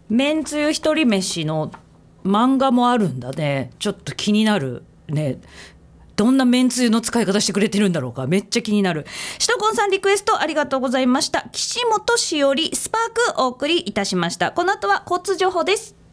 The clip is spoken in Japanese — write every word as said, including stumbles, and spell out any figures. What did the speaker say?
めんつゆ一人飯の漫画もあるんだね。ちょっと気になるね。どんなめんつゆの使い方してくれてるんだろうか。めっちゃ気になる。シトコンさんリクエストありがとうございました。岸本しおりスパークお送りいたしました。この後は交通情報です。